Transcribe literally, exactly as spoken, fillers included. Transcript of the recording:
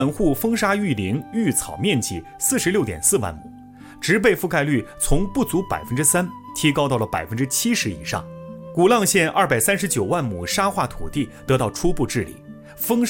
本户封沙育林育草面积 四十六点四万亩，植被覆盖率从不足 百分之三 提高到了 百分之七十 以上。鼓浪县二百三十九万亩沙化土地得到初步治理，丰